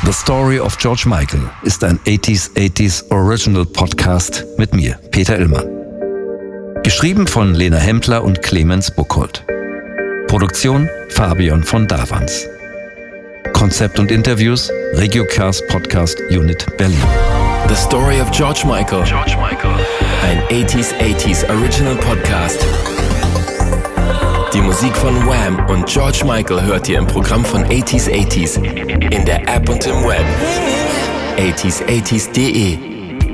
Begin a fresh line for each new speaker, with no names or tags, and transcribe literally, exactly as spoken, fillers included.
The Story of George Michael ist ein achtziger achtziger Original Podcast mit mir, Peter Illmann. Geschrieben von Lena Hempler und Clemens Buchholdt. Produktion Fabian von Davans. Konzept und Interviews RegioCast Podcast Unit Berlin.
The Story of George Michael. George Michael. Ein achtziger achtziger Original Podcast. Die Musik von Wham und George Michael hört ihr im Programm von achtziger achtziger in der App und im Web. achtziger achtziger punkt de